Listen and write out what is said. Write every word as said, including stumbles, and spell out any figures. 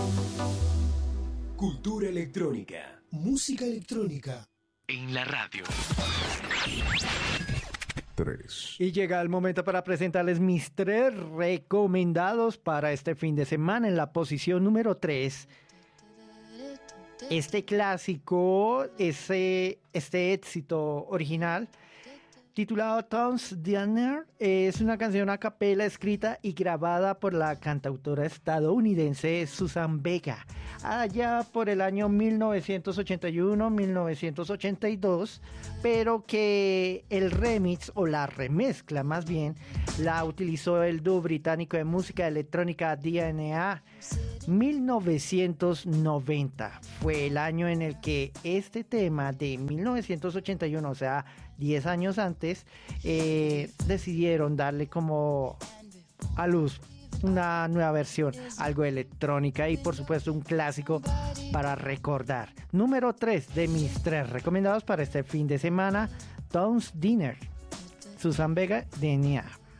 Cultura electrónica. Música electrónica. En la radio. tres. Y llega el momento para presentarles mis tres recomendados para este fin de semana. En la posición número tres, este clásico, ese, este éxito original titulado Tom's Dinner, es una canción a capela escrita y grabada por la cantautora estadounidense Susan Vega allá por el año mil novecientos ochenta y uno a mil novecientos ochenta y dos, pero que el remix o la remezcla más bien la utilizó el dúo británico de música electrónica D N A. mil novecientos noventa fue el año en el que este tema de mil novecientos ochenta y uno, o sea, diez años antes, eh, decidieron darle como a luz una nueva versión, algo electrónica y por supuesto un clásico para recordar. Número tres de mis tres recomendados para este fin de semana, Tom's Dinner, Susan Vega, D N A.